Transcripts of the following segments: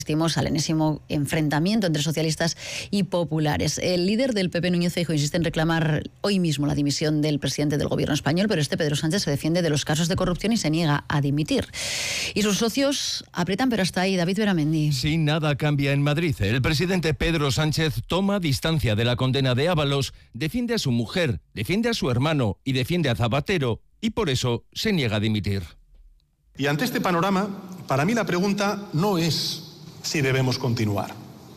Asistimos al enésimo enfrentamiento entre socialistas y populares. El líder del PP, Núñez Feijóo, insiste en reclamar hoy mismo la dimisión del presidente del gobierno español, pero Pedro Sánchez se defiende de los casos de corrupción y se niega a dimitir. Y sus socios aprietan, pero hasta ahí. David Beramendi. Si nada cambia en Madrid, el presidente Pedro Sánchez toma distancia de la condena de Ábalos, defiende a su mujer, defiende a su hermano y defiende a Zapatero, y por eso se niega a dimitir. Y ante este panorama, para mí la pregunta no es si debemos continuar.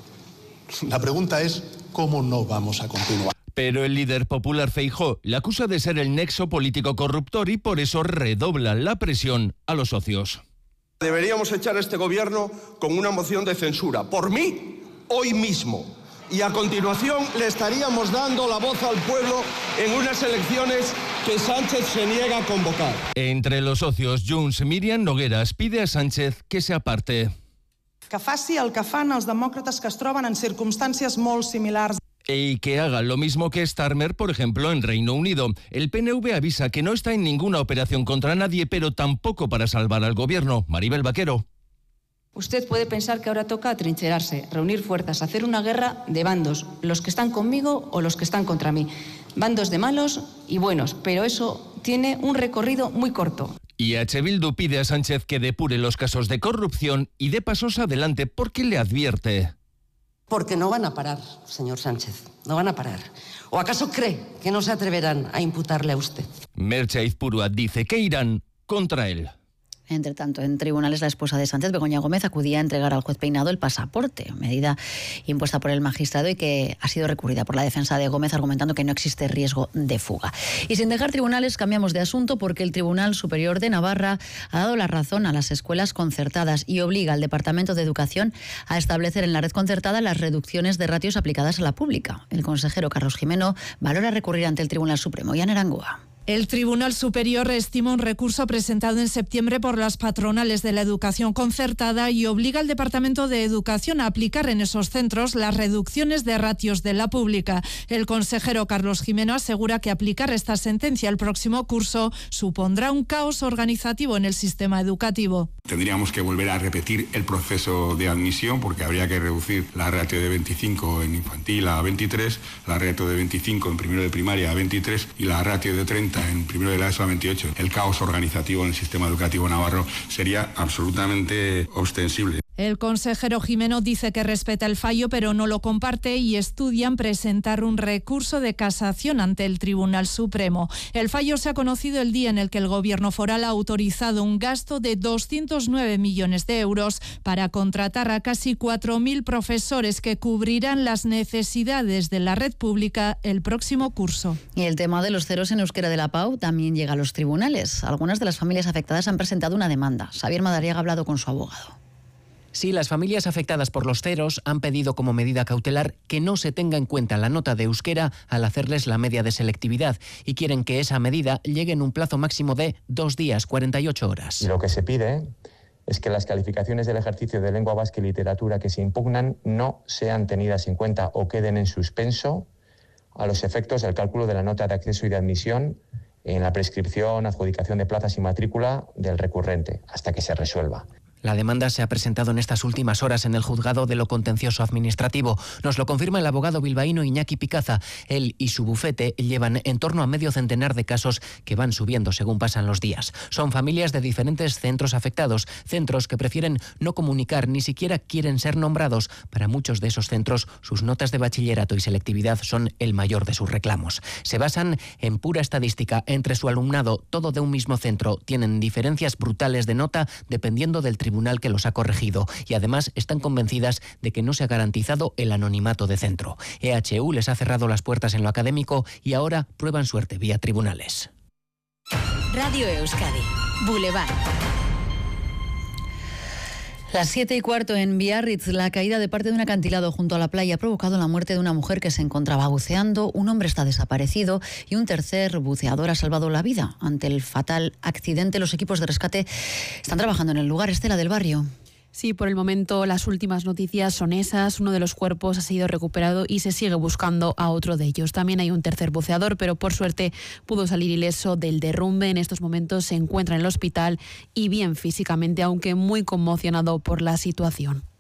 La pregunta es cómo no vamos a continuar. Pero el líder popular Feijóo le acusa de ser el nexo político corruptor y por eso redobla la presión a los socios. Deberíamos echar a este gobierno con una moción de censura, por mí, hoy mismo. Y a continuación le estaríamos dando la voz al pueblo en unas elecciones que Sánchez se niega a convocar. Entre los socios, Junts, Míriam Nogueras pide a Sánchez que se aparte. Que faci el que fan els demòcrates que es troben en circumstàncies molt similars. Y que haga lo mismo que Starmer, por ejemplo, en Reino Unido. El PNV avisa que no está en ninguna operación contra nadie, pero tampoco para salvar al gobierno. Maribel Vaquero. Usted puede pensar que ahora toca atrincherarse, reunir fuerzas, hacer una guerra de bandos, los que están conmigo o los que están contra mí. Bandos de malos y buenos, pero eso tiene un recorrido muy corto. Y H. Bildu pide a Sánchez que depure los casos de corrupción y dé pasos adelante porque le advierte. Porque no van a parar, señor Sánchez, no van a parar. ¿O acaso cree que no se atreverán a imputarle a usted? Merche Aizpurua dice que irán contra él. Entre tanto, en tribunales, la esposa de Sánchez, Begoña Gómez, acudía a entregar al juez Peinado el pasaporte, medida impuesta por el magistrado y que ha sido recurrida por la defensa de Gómez, argumentando que no existe riesgo de fuga. Y sin dejar tribunales, cambiamos de asunto porque el Tribunal Superior de Navarra ha dado la razón a las escuelas concertadas y obliga al Departamento de Educación a establecer en la red concertada las reducciones de ratios aplicadas a la pública. El consejero Carlos Gimeno valora recurrir ante el Tribunal Supremo. Yana Arangoa. El Tribunal Superior estima un recurso presentado en septiembre por las patronales de la educación concertada y obliga al Departamento de Educación a aplicar en esos centros las reducciones de ratios de la pública. El consejero Carlos Gimeno asegura que aplicar esta sentencia el próximo curso supondrá un caos organizativo en el sistema educativo. Tendríamos que volver a repetir el proceso de admisión porque habría que reducir la ratio de 25 en infantil a 23, la ratio de 25 en primero de primaria a 23 y la ratio de 30 en primero de la ESO a 28. El caos organizativo en el sistema educativo navarro sería absolutamente ostensible. El consejero Gimeno dice que respeta el fallo, pero no lo comparte y estudian presentar un recurso de casación ante el Tribunal Supremo. El fallo se ha conocido el día en el que el Gobierno foral ha autorizado un gasto de 209 millones de euros para contratar a casi 4.000 profesores que cubrirán las necesidades de la red pública el próximo curso. Y el tema de los ceros en euskera de la PAU también llega a los tribunales. Algunas de las familias afectadas han presentado una demanda. Xavier Madariaga ha hablado con su abogado. Sí, las familias afectadas por los ceros han pedido como medida cautelar que no se tenga en cuenta la nota de euskera al hacerles la media de selectividad y quieren que esa medida llegue en un plazo máximo de 2 días, 48 horas. Y lo que se pide es que las calificaciones del ejercicio de lengua vasca y literatura que se impugnan no sean tenidas en cuenta o queden en suspenso a los efectos del cálculo de la nota de acceso y de admisión en la prescripción, adjudicación de plazas y matrícula del recurrente, hasta que se resuelva. La demanda se ha presentado en estas últimas horas en el juzgado de lo contencioso administrativo. Nos lo confirma el abogado bilbaíno Iñaki Picaza. Él y su bufete llevan en torno a medio centenar de casos que van subiendo según pasan los días. Son familias de diferentes centros afectados, centros que prefieren no comunicar, ni siquiera quieren ser nombrados. Para muchos de esos centros, sus notas de bachillerato y selectividad son el mayor de sus reclamos. Se basan en pura estadística. Entre su alumnado, todo de un mismo centro, tienen diferencias brutales de nota dependiendo del tribunal que los ha corregido y además están convencidas de que no se ha garantizado el anonimato de centro. EHU les ha cerrado las puertas en lo académico y ahora prueban suerte vía tribunales. Radio Euskadi, Boulevard. Las 7:15 en Biarritz, la caída de parte de un acantilado junto a la playa ha provocado la muerte de una mujer que se encontraba buceando, un hombre está desaparecido y un tercer buceador ha salvado la vida. Ante el fatal accidente, los equipos de rescate están trabajando en el lugar. Estela del Barrio. Sí, por el momento las últimas noticias son esas. Uno de los cuerpos ha sido recuperado y se sigue buscando a otro de ellos. También hay un tercer buceador, pero por suerte pudo salir ileso del derrumbe. En estos momentos se encuentra en el hospital y bien físicamente, aunque muy conmocionado por la situación.